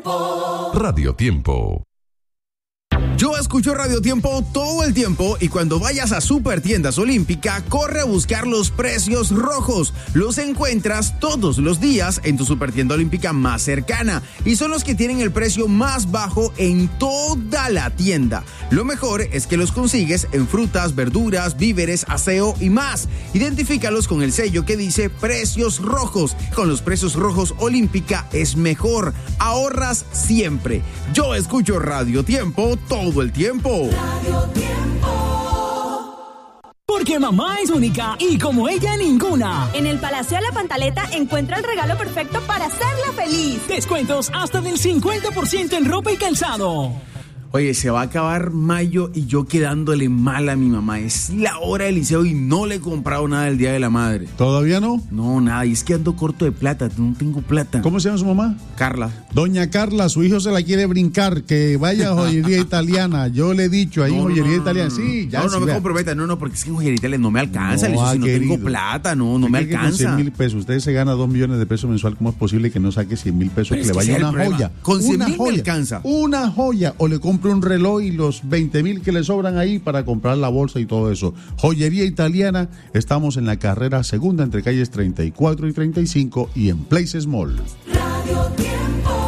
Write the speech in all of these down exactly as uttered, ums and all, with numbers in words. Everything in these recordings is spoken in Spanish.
Tiempo. Radio Tiempo. Yo escucho Radio Tiempo todo el tiempo y cuando vayas a Super Tiendas Olímpica, corre a buscar los precios rojos. Los encuentras todos los días en tu Super Tienda Olímpica más cercana y son los que tienen el precio más bajo en toda la tienda. Lo mejor es que los consigues en frutas, verduras, víveres, aseo y más. Identifícalos con el sello que dice Precios Rojos. Con los precios rojos Olímpica es mejor. Ahorras siempre. Yo escucho Radio Tiempo todo el tiempo. Radio Tiempo. Porque mamá es única y como ella ninguna. En el Palacio de la Pantaleta encuentra el regalo perfecto para hacerla feliz. Descuentos hasta del cincuenta por ciento en ropa y calzado. Oye, se va a acabar mayo y yo quedándole mal a mi mamá. Es la hora del liceo y no le he comprado nada el Día de la Madre. ¿Todavía no? No, nada. Y es que ando corto de plata. No tengo plata. ¿Cómo se llama su mamá? Carla. Doña Carla, su hijo se la quiere brincar. Que vaya a joyería italiana. Yo le he dicho ahí, no, joyería no, no, italiana. No, no, sí, ya. No, no me vea. comprometa. No, no, porque es que en joyería italiana no me alcanza. No, si ah, no querido. tengo plata, no, no me alcanza. Con cien mil pesos. Usted se gana dos millones de pesos mensual. ¿Cómo es posible que no saque cien mil pesos? Pero que le vaya una joya. Con cien una mil joya, me alcanza. Una joya. O le compre un reloj y los veinte mil que le sobran ahí para comprar la bolsa y todo eso. Joyería italiana, estamos en la carrera segunda entre calles treinta y cuatro y treinta y cinco y en Places Mall. Radio Tiempo.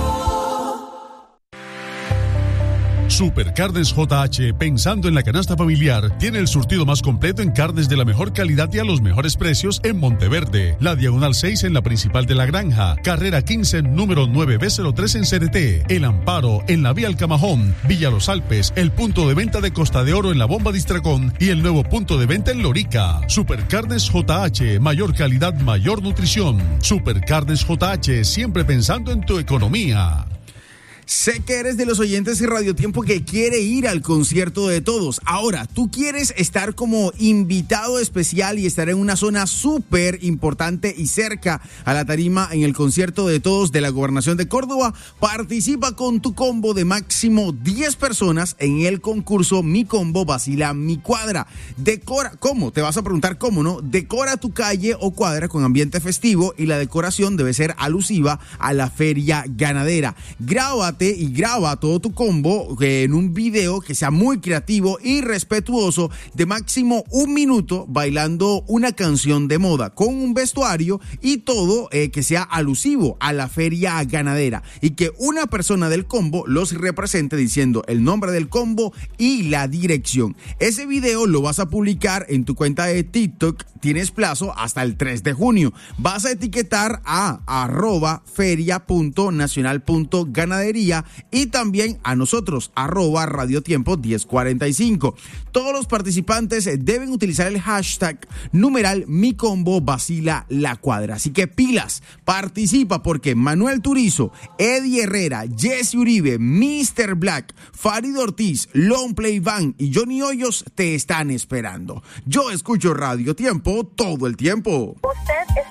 Super Carnes J H, pensando en la canasta familiar, tiene el surtido más completo en carnes de la mejor calidad y a los mejores precios en Monteverde, la Diagonal seis en la principal de La Granja, carrera quince, número nueve B cero tres en C N T, El Amparo en la vía Alcamajón, Villa Los Alpes, el punto de venta de Costa de Oro en la Bomba Distracón y el nuevo punto de venta en Lorica. Super Carnes J H, mayor calidad, mayor nutrición. Super Carnes J H, siempre pensando en tu economía. Sé que eres de los oyentes de Radio Tiempo que quiere ir al concierto de todos. Ahora, tú quieres estar como invitado especial y estar en una zona súper importante y cerca a la tarima en el concierto de todos de la Gobernación de Córdoba. Participa con tu combo de máximo diez personas en el concurso Mi Combo Vacila Mi Cuadra. Decora, ¿cómo? Te vas a preguntar cómo, ¿no? Decora tu calle o cuadra con ambiente festivo y la decoración debe ser alusiva a la feria ganadera. Graba y graba todo tu combo en un video que sea muy creativo y respetuoso de máximo un minuto bailando una canción de moda con un vestuario y todo eh, que sea alusivo a la feria ganadera y que una persona del combo los represente diciendo el nombre del combo y la dirección. Ese video lo vas a publicar en tu cuenta de TikTok. Tienes plazo hasta el tres de junio. Vas a etiquetar a arroba feria punto nacional punto ganadería y también a nosotros, arroba Radio Tiempo diez cuarenta y cinco. Todos los participantes deben utilizar el hashtag numeral Mi Combo Vacila La Cuadra. Así que pilas, participa porque Manuel Turizo, Eddie Herrera, Jesse Uribe, mister Black, Farid Ortiz, Long Play Van y Johnny Hoyos te están esperando. Yo escucho Radio Tiempo todo el tiempo. Usted está